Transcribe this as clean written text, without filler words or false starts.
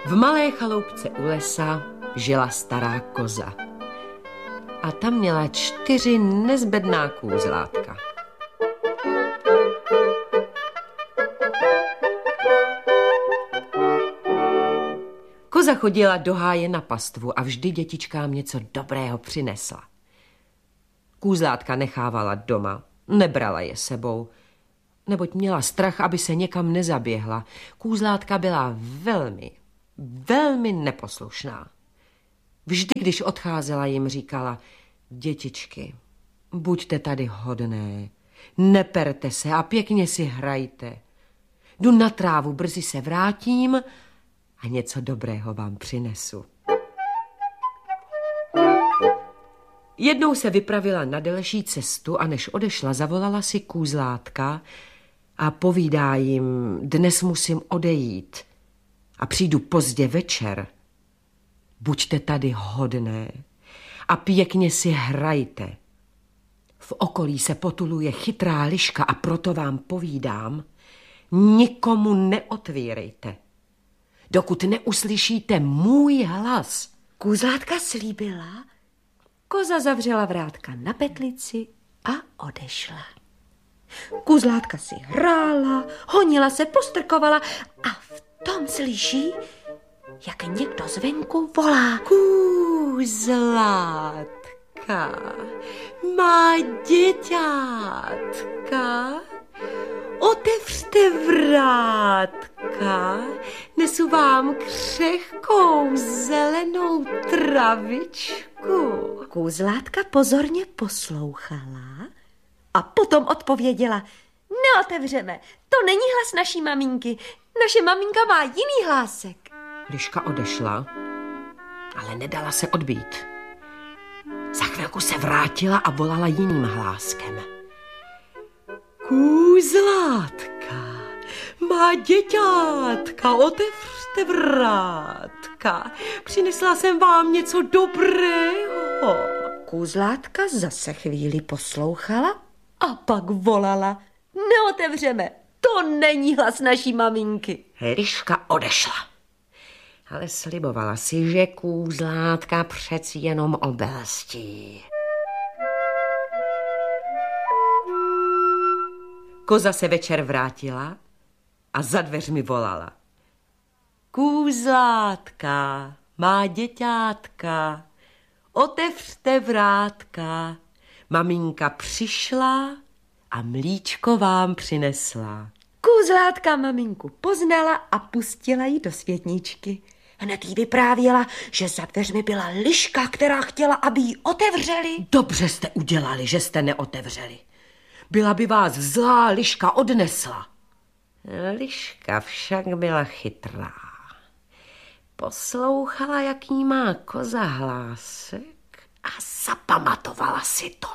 V malé chaloupce u lesa žila stará koza. A ta měla 4 nezbedná kůzlátka. Koza chodila do háje na pastvu a vždy dětičkám něco dobrého přinesla. Kůzlátka nechávala doma, nebrala je sebou, neboť měla strach, aby se někam nezaběhla. Kůzlátka byla velmi neposlušná. Vždy, když odcházela, jim říkala: dětičky, buďte tady hodné, neperte se a pěkně si hrajte. Jdu na trávu, brzy se vrátím a něco dobrého vám přinesu. Jednou se vypravila na delší cestu a než odešla, zavolala si kůzlátka a povídá jim: dnes musím odejít a přijdu pozdě večer. Buďte tady hodné a pěkně si hrajte. V okolí se potuluje chytrá liška a proto vám povídám: nikomu neotvírejte, dokud neuslyšíte můj hlas. Kůzlátka slíbila, koza zavřela vrátka na petlici a odešla. Kůzlátka si hrála, honila se, postrkovala a v tom slyší, jak někdo zvenku volá: Kůzlátka, má děťátka, otevřte vrátka, nesu vám křehkou zelenou travičku. Kůzlátka pozorně poslouchala a potom odpověděla: neotevřeme, to není hlas naší maminky. Naše maminka má jiný hlásek. Liška odešla, ale nedala se odbít. Za chvilku se vrátila a volala jiným hláskem: Kůzlátka, má děťátka, otevřte vrátka, přinesla jsem vám něco dobrého. Kůzlátka zase chvíli poslouchala a pak volala: neotevřeme, to není hlas naší maminky. Liška odešla, ale slibovala si, že kůzlátka přeci jenom obelstí. Koza se večer vrátila a za dveřmi volala: Kůzlátka, má děťátka, otevřte vrátka. Maminka přišla a mlíčko vám přinesla. Kůzlátka maminku poznala a pustila ji do světničky. Hned jí vyprávěla, že za dveřmi byla liška, která chtěla, aby ji otevřeli. Dobře jste udělali, že jste neotevřeli. Byla by vás zlá liška odnesla. Liška však byla chytrá. Poslouchala, jaký má koza hlásek a zapamatovala si to.